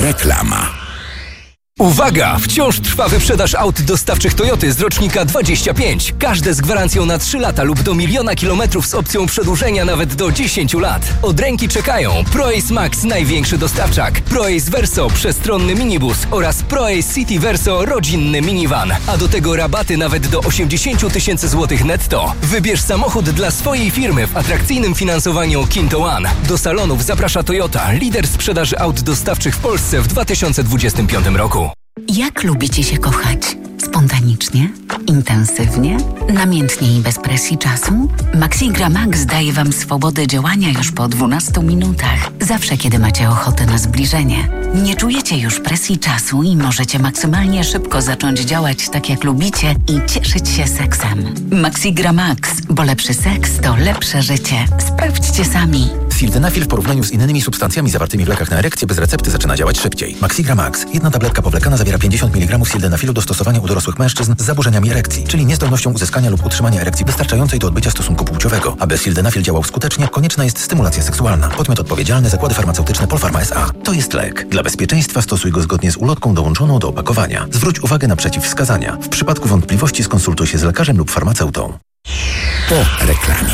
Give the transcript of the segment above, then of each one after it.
Reklama. Uwaga! Wciąż trwa wyprzedaż aut dostawczych Toyoty z rocznika 25. Każde z gwarancją na 3 lata lub do 1 000 000 kilometrów z opcją przedłużenia nawet do 10 lat. Od ręki czekają ProAce Max, największy dostawczak, ProAce Verso, przestronny minibus oraz ProAce City Verso, rodzinny minivan. A do tego rabaty nawet do 80 000 złotych netto. Wybierz samochód dla swojej firmy w atrakcyjnym finansowaniu Kinto One. Do salonów zaprasza Toyota, lider sprzedaży aut dostawczych w Polsce w 2025 roku. Jak lubicie się kochać? Spontanicznie? Intensywnie? Namiętnie i bez presji czasu? Maxigra Max daje Wam swobodę działania już po 12 minutach. Zawsze, kiedy macie ochotę na zbliżenie. Nie czujecie już presji czasu i możecie maksymalnie szybko zacząć działać tak, jak lubicie i cieszyć się seksem. Maxigra Max, bo lepszy seks to lepsze życie. Sprawdźcie sami. Sildenafil w porównaniu z innymi substancjami zawartymi w lekach na erekcję bez recepty zaczyna działać szybciej. Maxigra Max. Jedna tabletka powlekana zawiera 50 mg sildenafilu do stosowania u dorosłych mężczyzn z zaburzeniami erekcji, czyli niezdolnością uzyskania lub utrzymania erekcji wystarczającej do odbycia stosunku płciowego. Aby sildenafil działał skutecznie, konieczna jest stymulacja seksualna. Podmiot odpowiedzialny: Zakłady Farmaceutyczne Polpharma S.A. To jest lek. Dla bezpieczeństwa stosuj go zgodnie z ulotką dołączoną do opakowania. Zwróć uwagę na przeciwwskazania. W przypadku wątpliwości skonsultuj się z lekarzem lub farmaceutą. Po reklamie.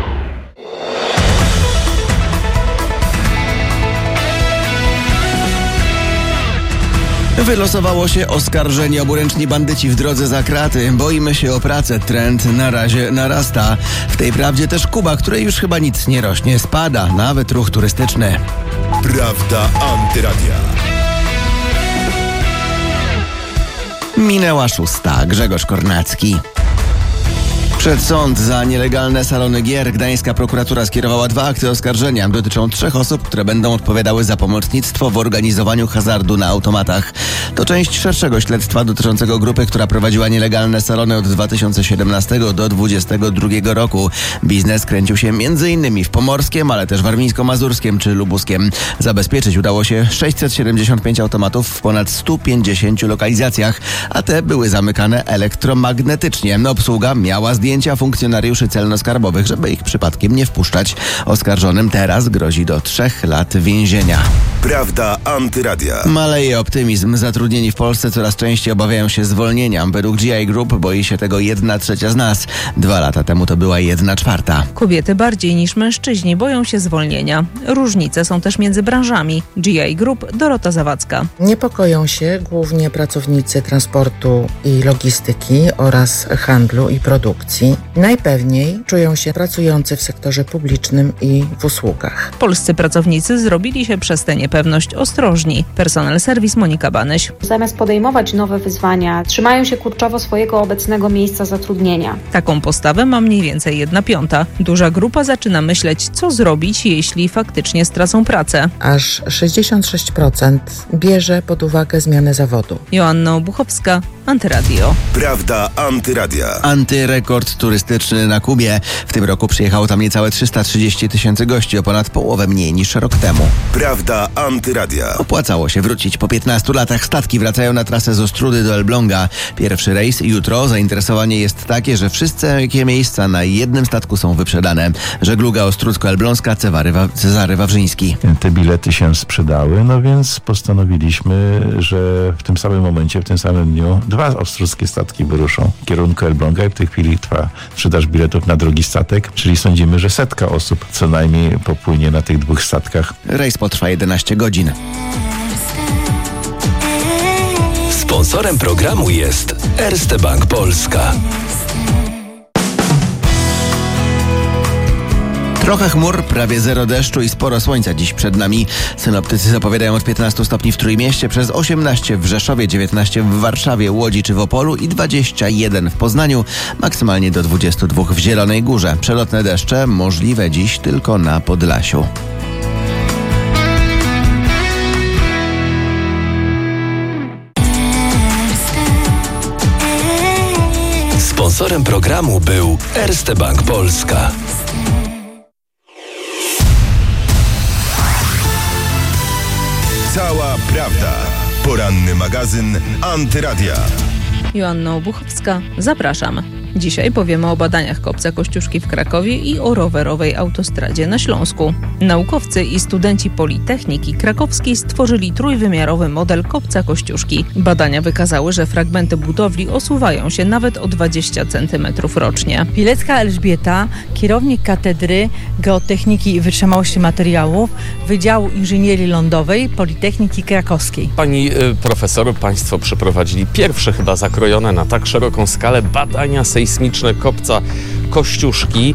Wylosowało się oskarżenie. Oburęczni bandyci w drodze za kraty. Boimy się o pracę. Trend na razie narasta. W tej prawdzie też Kuba, której już chyba nic nie rośnie. Spada nawet ruch turystyczny. Prawda Antyradia. Minęła 6. Grzegorz Kornacki. Przed sąd za nielegalne salony gier gdańska prokuratura skierowała 2 akty oskarżenia. Dotyczą 3 osób, które będą odpowiadały za pomocnictwo w organizowaniu hazardu na automatach. To część szerszego śledztwa dotyczącego grupy, która prowadziła nielegalne salony od 2017 do 2022 roku. Biznes kręcił się m.in. w Pomorskiem, ale też Warmińsko-Mazurskiem czy Lubuskiem. Zabezpieczyć udało się 675 automatów w ponad 150 lokalizacjach, a te były zamykane elektromagnetycznie. Obsługa miała zdjęcia funkcjonariuszy celno-skarbowych, żeby ich przypadkiem nie wpuszczać. Oskarżonym teraz grozi do 3 lat więzienia. Prawda Antyradia. Maleje optymizm. Zatrudnieni w Polsce coraz częściej obawiają się zwolnienia. Według GI Group boi się tego 1/3 z nas. 2 lata temu to była 1/4. Kobiety bardziej niż mężczyźni boją się zwolnienia. Różnice są też między branżami. GI Group, Dorota Zawadzka. Niepokoją się głównie pracownicy transportu i logistyki oraz handlu i produkcji. Najpewniej czują się pracujący w sektorze publicznym i w usługach. Polscy pracownicy zrobili się przez tę niepewność ostrożni. Personel Serwis, Monika Banyś. Zamiast podejmować nowe wyzwania, trzymają się kurczowo swojego obecnego miejsca zatrudnienia. Taką postawę ma mniej więcej 1/5. Duża grupa zaczyna myśleć, co zrobić, jeśli faktycznie stracą pracę. Aż 66% bierze pod uwagę zmianę zawodu. Joanna Obuchowska, Antyradio. Prawda Antyradia. Antyrekord turystyczny na Kubie. W tym roku przyjechało tam niecałe 330 000 gości, o ponad połowę mniej niż rok temu. Prawda Antyradia. Opłacało się wrócić. Po 15 latach statki wracają na trasę z Ostródy do Elbląga. Pierwszy rejs jutro. Zainteresowanie jest takie, że wszystkie miejsca na jednym statku są wyprzedane. Żegluga Ostródzko-Elbląska, Cezary Wawrzyński. Te bilety się sprzedały, no więc postanowiliśmy, że w tym samym momencie, w tym samym dniu 2 ostródzkie statki wyruszą w kierunku Elbląga i w tej chwili trwa sprzedaż biletów na drugi statek, czyli sądzimy, że 100 osób co najmniej popłynie na tych 2 statkach. Rejs potrwa 11 godzin. Sponsorem programu jest Erste Bank Polska. Trochę chmur, prawie 0 deszczu i sporo słońca dziś przed nami. Synoptycy zapowiadają od 15 stopni w Trójmieście, przez 18 w Rzeszowie, 19 w Warszawie, Łodzi czy w Opolu i 21 w Poznaniu, maksymalnie do 22 w Zielonej Górze. Przelotne deszcze możliwe dziś tylko na Podlasiu. Sponsorem programu był Erste Bank Polska. Cała prawda. Poranny magazyn Antyradia. Joanna Obuchowska, zapraszam. Dzisiaj powiemy o badaniach kopca Kościuszki w Krakowie i o rowerowej autostradzie na Śląsku. Naukowcy i studenci Politechniki Krakowskiej stworzyli trójwymiarowy model kopca Kościuszki. Badania wykazały, że fragmenty budowli osuwają się nawet o 20 cm rocznie. Pilecka Elżbieta, kierownik Katedry Geotechniki i Wytrzymałości Materiałów Wydziału Inżynierii Lądowej Politechniki Krakowskiej. Pani profesor, państwo przeprowadzili pierwsze chyba zakrojone na tak szeroką skalę badania sejsmiczne kopca Kościuszki.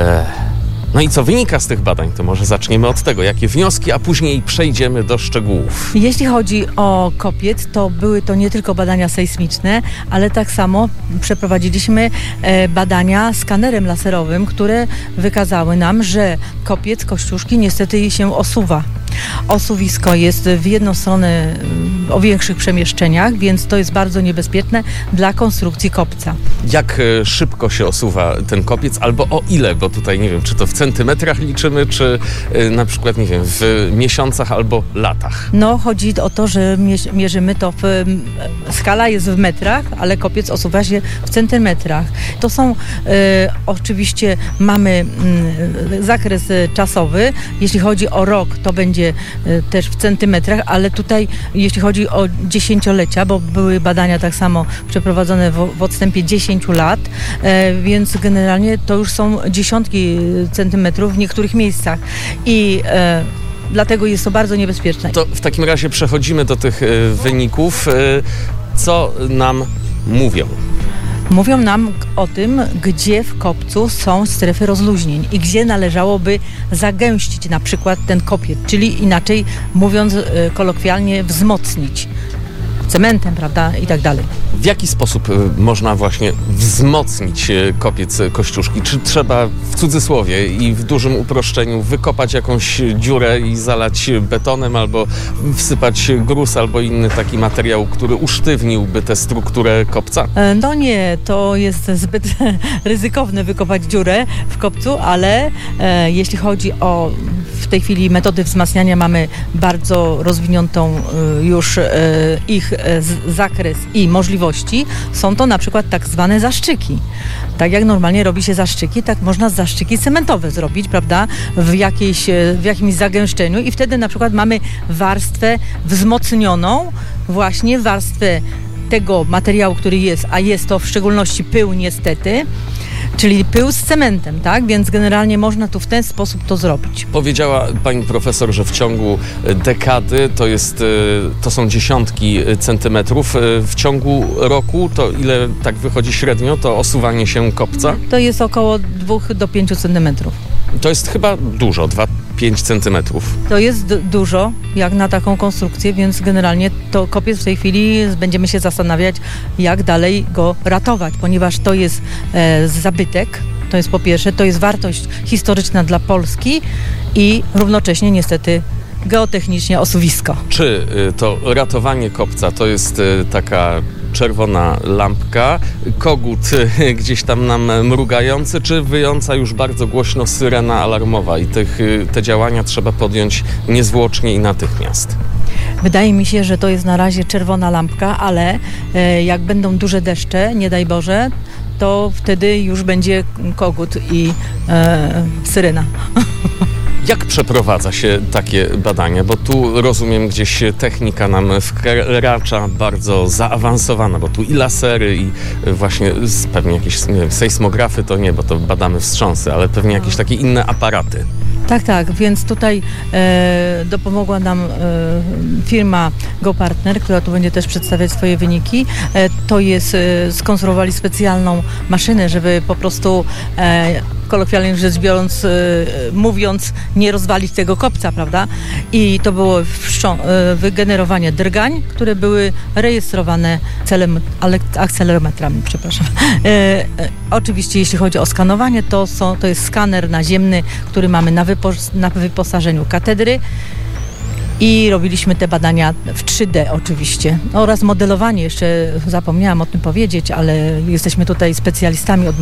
No i co wynika z tych badań? To może zaczniemy od tego. Jakie wnioski, a później przejdziemy do szczegółów. Jeśli chodzi o kopiec, to były to nie tylko badania sejsmiczne, ale tak samo przeprowadziliśmy badania skanerem laserowym, które wykazały nam, że kopiec Kościuszki niestety się osuwa. Osuwisko jest w jedną stronę o większych przemieszczeniach, więc to jest bardzo niebezpieczne dla konstrukcji kopca. Jak szybko się osuwa ten kopiec, albo o ile? Bo tutaj nie wiem, czy to w centymetrach liczymy, czy na przykład, nie wiem, w miesiącach albo latach. No, chodzi o to, że mierzymy to skala jest w metrach, ale kopiec osuwa się w centymetrach. To są, oczywiście mamy zakres czasowy. Jeśli chodzi o rok, to będzie też w centymetrach, ale tutaj jeśli chodzi o dziesięciolecia, bo były badania tak samo przeprowadzone w odstępie 10 lat, więc generalnie to już są dziesiątki centymetrów w niektórych miejscach i dlatego jest to bardzo niebezpieczne. To w takim razie przechodzimy do tych wyników. Co nam mówią? Mówią nam o tym, gdzie w kopcu są strefy rozluźnień i gdzie należałoby zagęścić na przykład ten kopiec, czyli inaczej mówiąc kolokwialnie wzmocnić cementem, prawda, i tak dalej. W jaki sposób można właśnie wzmocnić kopiec Kościuszki? Czy trzeba w cudzysłowie i w dużym uproszczeniu wykopać jakąś dziurę i zalać betonem, albo wsypać gruz, albo inny taki materiał, który usztywniłby tę strukturę kopca? No nie, to jest zbyt ryzykowne wykopać dziurę w kopcu, ale jeśli chodzi o w tej chwili metody wzmacniania, mamy bardzo rozwiniętą już ich zakres i możliwości. Są to na przykład tak zwane zaszczyki. Tak jak normalnie robi się zaszczyki, tak można zaszczyki cementowe zrobić, prawda, w jakimś zagęszczeniu i wtedy na przykład mamy warstwę wzmocnioną, właśnie warstwę tego materiału, który jest, a jest to w szczególności pył niestety, czyli pył z cementem, tak? Więc generalnie można tu w ten sposób to zrobić. Powiedziała pani profesor, że w ciągu dekady to są dziesiątki centymetrów. W ciągu roku to ile tak wychodzi średnio to osuwanie się kopca? To jest około 2 do 5 centymetrów. To jest chyba dużo, 2-5 centymetrów. To jest dużo, jak na taką konstrukcję, więc generalnie to kopiec w tej chwili będziemy się zastanawiać, jak dalej go ratować, ponieważ to jest zabytek, to jest po pierwsze, to jest wartość historyczna dla Polski i równocześnie niestety geotechnicznie osuwisko. Czy to ratowanie kopca to jest taka czerwona lampka, kogut gdzieś tam nam mrugający, czy wyjąca już bardzo głośno syrena alarmowa i te działania trzeba podjąć niezwłocznie i natychmiast? Wydaje mi się, że to jest na razie czerwona lampka, ale jak będą duże deszcze, nie daj Boże, to wtedy już będzie kogut i syrena. Jak przeprowadza się takie badania? Bo tu rozumiem, gdzieś technika nam wkracza bardzo zaawansowana, bo tu i lasery, i właśnie pewnie jakieś, nie wiem, sejsmografy to nie, bo to badamy wstrząsy, ale pewnie jakieś takie inne aparaty. Tak, więc tutaj dopomogła nam firma GoPartner, która tu będzie też przedstawiać swoje wyniki. To jest, skonstruowali specjalną maszynę, żeby po prostu kolokwialnie rzecz biorąc, mówiąc, nie rozwalić tego kopca, prawda? I to było wygenerowanie drgań, które były rejestrowane akcelerometrami, przepraszam. Oczywiście jeśli chodzi o skanowanie, to jest skaner naziemny, który mamy na wyposażeniu katedry. I robiliśmy te badania w 3D oczywiście. Oraz modelowanie, jeszcze zapomniałam o tym powiedzieć, ale jesteśmy tutaj specjalistami od